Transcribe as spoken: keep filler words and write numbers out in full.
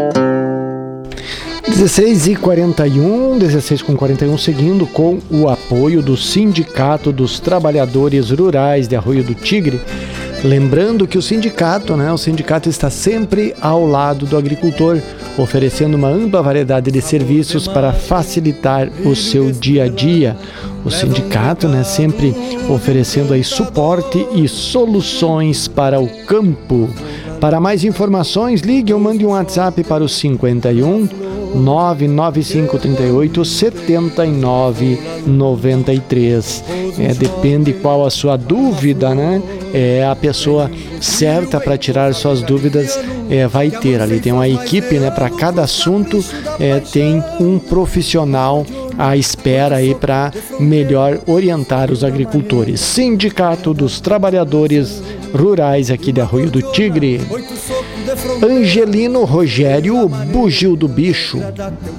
dezesseis e quarenta e um, dezesseis com quarenta e um, seguindo com o apoio do Sindicato dos Trabalhadores Rurais de Arroio do Tigre. Lembrando que o sindicato, né, o sindicato está sempre ao lado do agricultor, oferecendo uma ampla variedade de serviços para facilitar o seu dia a dia. O sindicato, né, sempre oferecendo aí suporte e soluções para o campo. Para mais informações, ligue ou mande um WhatsApp para o cinquenta e um, nove nove cinco três oito, sete nove nove três. É, depende qual a sua dúvida, né? É, a pessoa certa para tirar suas dúvidas é, vai ter ali. Tem uma equipe, né? Para cada assunto é, tem um profissional à espera aí para melhor orientar os agricultores. Sindicato dos Trabalhadores Rurais aqui de Arroio do Tigre. Angelino Rogério Bugio do Bicho.